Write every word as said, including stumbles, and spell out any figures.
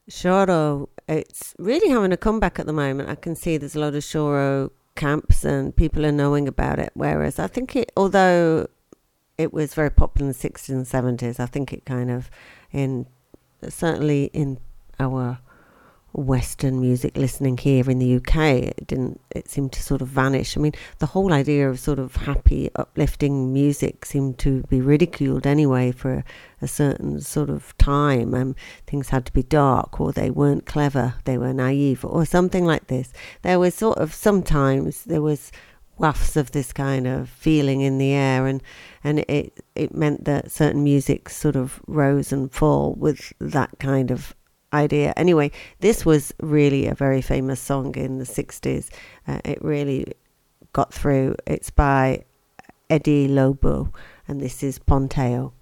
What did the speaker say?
Shoro, it's really having a comeback at the moment. I can see there's a lot of Shoro camps and people are knowing about it. Whereas I think it, although it was very popular in the sixties and seventies, I think it kind of, in certainly in our Western music listening here in the U K, it didn't. It seemed to sort of vanish. I mean, the whole idea of sort of happy, uplifting music seemed to be ridiculed anyway for a certain sort of time. Um, things had to be dark, or they weren't clever, they were naive, or something like this. There was sort of sometimes there was wafts of this kind of feeling in the air, and and it it meant that certain music sort of rose and fall with that kind of idea. Anyway, this was really a very famous song in the sixties. Uh, it really got through. It's by Eddie Lobo, and this is Ponteo.